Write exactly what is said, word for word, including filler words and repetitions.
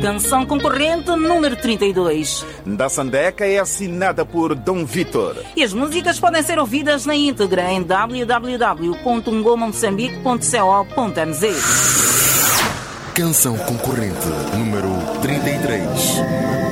Canção concorrente número trinta e dois. Da Sandeca é assinada por Dom Vitor. E as músicas podem ser ouvidas na íntegra em w w w ponto ngoma moçambique ponto co ponto n z. Canção concorrente número trinta e três.